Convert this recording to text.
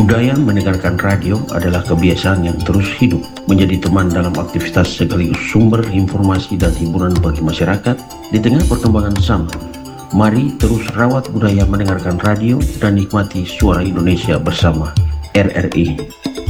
Budaya mendengarkan radio adalah kebiasaan yang terus hidup, menjadi teman dalam aktivitas sekaligus sumber informasi dan hiburan bagi masyarakat. Di tengah perkembangan zaman, mari terus rawat budaya mendengarkan radio dan nikmati suara Indonesia bersama RRI.